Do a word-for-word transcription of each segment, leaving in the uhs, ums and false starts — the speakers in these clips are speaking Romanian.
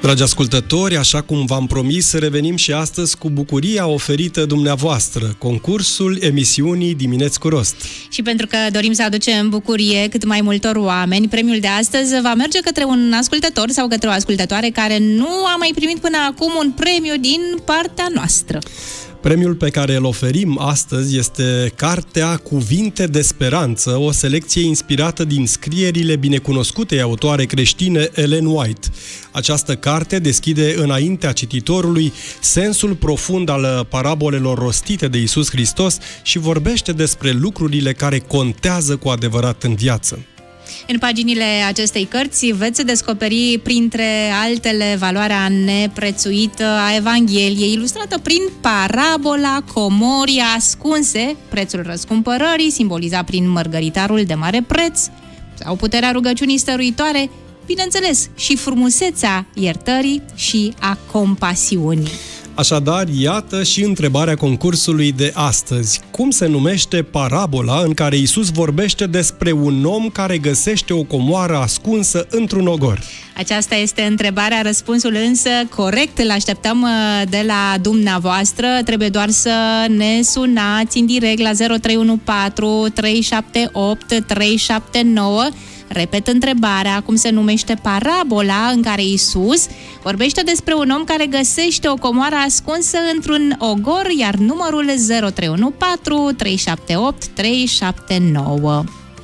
Dragi ascultători, așa cum v-am promis, revenim și astăzi cu bucuria oferită dumneavoastră, concursul emisiunii Dimineți cu Rost. Și pentru că dorim să aducem bucurie cât mai multor oameni, premiul de astăzi va merge către un ascultător sau către o ascultătoare care nu a mai primit până acum un premiu din partea noastră. Premiul pe care îl oferim astăzi este cartea Cuvinte de Speranță, o selecție inspirată din scrierile binecunoscutei autoare creștine Ellen White. Această carte deschide înaintea cititorului sensul profund al parabolelor rostite de Iisus Hristos și vorbește despre lucrurile care contează cu adevărat în viață. În paginile acestei cărți veți descoperi, printre altele, valoarea neprețuită a Evangheliei, ilustrată prin parabola comorii ascunse, prețul răscumpărării, simbolizat prin mărgăritarul de mare preț, sau puterea rugăciunii stăruitoare, bineînțeles, și frumusețea iertării și a compasiunii. Așadar, iată și întrebarea concursului de astăzi. Cum se numește parabola în care Iisus vorbește despre un om care găsește o comoară ascunsă într-un ogor? Aceasta este întrebarea, răspunsul însă corect îl așteptăm de la dumneavoastră. Trebuie doar să ne sunați în direct la zero trei unu patru trei șapte opt trei șapte nouă. Repet întrebarea, cum se numește parabola în care Iisus vorbește despre un om care găsește o comoară ascunsă într-un ogor, iar numărul zero trei unu patru trei șapte opt trei șapte nouă.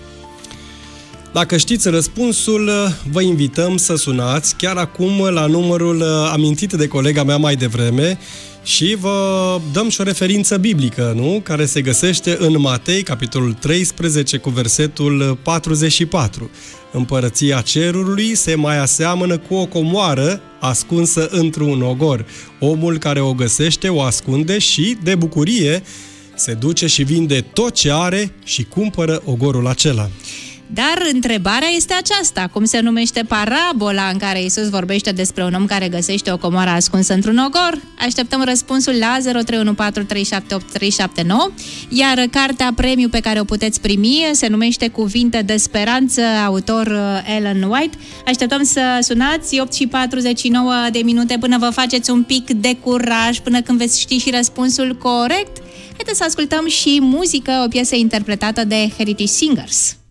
Dacă știți răspunsul, vă invităm să sunați chiar acum la numărul amintit de colega mea mai devreme și vă dăm și o referință biblică, nu? Care se găsește în Matei, capitolul treisprezece, cu versetul patruzeci și patru. Împărăția cerului se mai aseamănă cu o comoară ascunsă într-un ogor. Omul care o găsește o ascunde și, de bucurie, se duce și vinde tot ce are și cumpără ogorul acela. Dar întrebarea este aceasta, cum se numește parabola în care Iisus vorbește despre un om care găsește o comoară ascunsă într-un ogor? Așteptăm răspunsul la zero trei unu patru trei șapte opt trei șapte nouă, iar cartea premiu pe care o puteți primi se numește Cuvinte de Speranță, autor Ellen White. Așteptăm să sunați, opt și patruzeci și nouă de minute, până vă faceți un pic de curaj, până când veți ști și răspunsul corect. Haideți să ascultăm și muzică, o piesă interpretată de Heritage Singers.